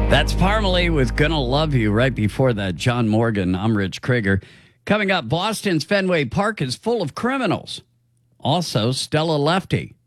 That's Parmalee with Gonna Love You. Right before that, John Morgan. I'm Rich Krieger. Coming up, Boston's Fenway Park is full of criminals. Also, Stella Lefty.